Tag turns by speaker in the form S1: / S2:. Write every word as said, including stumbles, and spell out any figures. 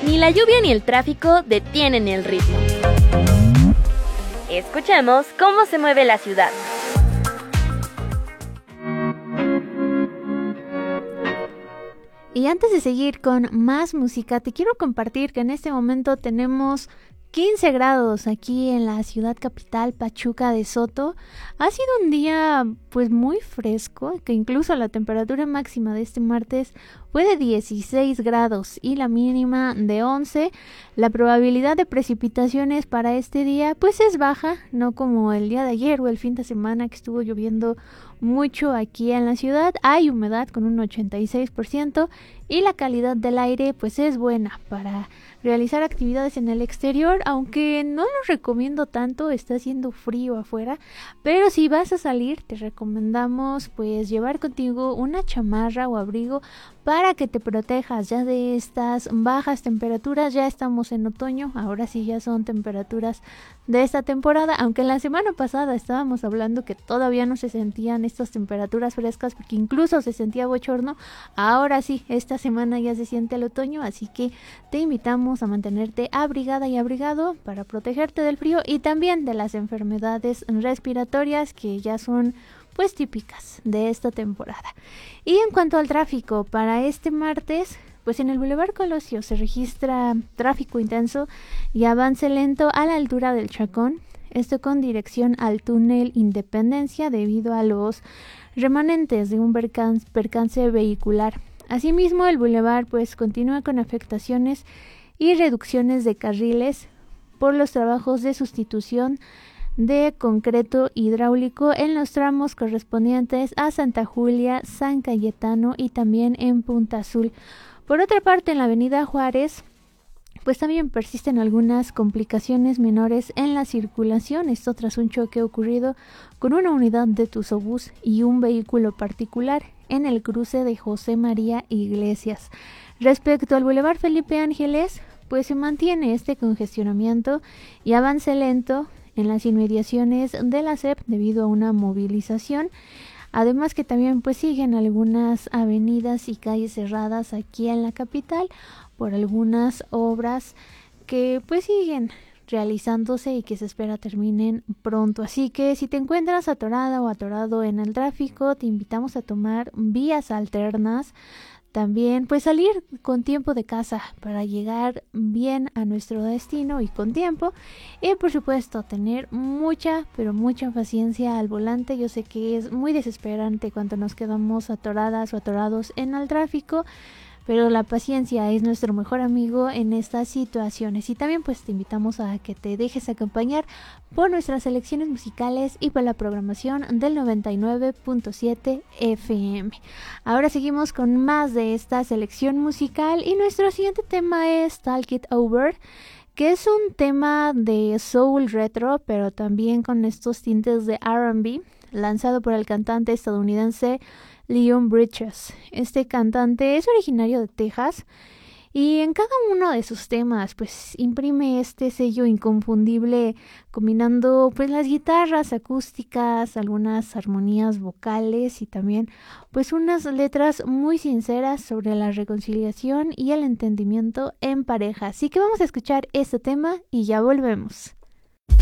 S1: Ni la lluvia ni el tráfico detienen el ritmo. Escuchemos cómo se mueve la ciudad.
S2: Y antes de seguir con más música, te quiero compartir que en este momento tenemos quince grados aquí en la ciudad capital, Pachuca de Soto. Ha sido un día pues muy fresco, que incluso la temperatura máxima de este martes fue de dieciséis grados y la mínima de once. La probabilidad de precipitaciones para este día pues es baja, no como el día de ayer o el fin de semana que estuvo lloviendo mucho aquí en la ciudad. Hay humedad con un ochenta y seis por ciento y la calidad del aire pues es buena para realizar actividades en el exterior, aunque no lo recomiendo tanto, está haciendo frío afuera, pero si vas a salir te recomendamos pues llevar contigo una chamarra o abrigo para que te protejas ya de estas bajas temperaturas. Ya estamos en otoño, ahora sí ya son temperaturas de esta temporada, aunque la semana pasada estábamos hablando que todavía no se sentían estas temperaturas frescas porque incluso se sentía bochorno. Ahora sí, esta semana ya se siente el otoño, así que te invitamos a mantenerte abrigada y abrigado para protegerte del frío y también de las enfermedades respiratorias que ya son pues típicas de esta temporada. Y en cuanto al tráfico, para este martes, pues en el Boulevard Colosio se registra tráfico intenso y avance lento a la altura del Chacón, esto con dirección al túnel Independencia debido a los remanentes de un percance, percance vehicular. Asimismo, el bulevar pues continúa con afectaciones y reducciones de carriles por los trabajos de sustitución de concreto hidráulico en los tramos correspondientes a Santa Julia, San Cayetano y también en Punta Azul. Por otra parte, en la avenida Juárez, pues también persisten algunas complicaciones menores en la circulación, esto tras un choque ocurrido con una unidad de Tusobús y un vehículo particular en el cruce de José María Iglesias. Respecto al Boulevard Felipe Ángeles, pues se mantiene este congestionamiento y avance lento en las inmediaciones de la S E P debido a una movilización. Además que también pues siguen algunas avenidas y calles cerradas aquí en la capital por algunas obras que pues siguen realizándose y que se espera terminen pronto. Así que si te encuentras atorada o atorado en el tráfico, te invitamos a tomar vías alternas. También pues salir con tiempo de casa para llegar bien a nuestro destino y con tiempo. Y por supuesto tener mucha pero mucha paciencia al volante. Yo sé que es muy desesperante cuando nos quedamos atoradas o atorados en el tráfico, pero la paciencia es nuestro mejor amigo en estas situaciones. Y también pues te invitamos a que te dejes acompañar por nuestras selecciones musicales y por la programación del noventa y nueve punto siete F M. Ahora seguimos con más de esta selección musical y nuestro siguiente tema es Talk It Over, que es un tema de soul retro, pero también con estos tintes de R and B, lanzado por el cantante estadounidense Leon Bridges. Este cantante es originario de Texas y en cada uno de sus temas pues imprime este sello inconfundible, combinando pues las guitarras acústicas, algunas armonías vocales y también pues unas letras muy sinceras sobre la reconciliación y el entendimiento en pareja. Así que vamos a escuchar este tema y ya volvemos.